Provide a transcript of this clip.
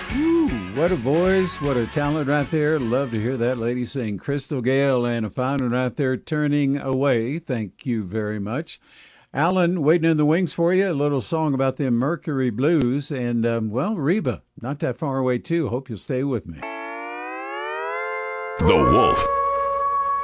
Ooh, what a voice, what a talent right there. Love to hear that lady sing. Crystal Gale, and a fine one right there, Turning Away. Thank you very much. Alan, waiting in the wings for you. A little song about the Mercury Blues. And, well, Reba, not that far away, too. Hope you'll stay with me. The Wolf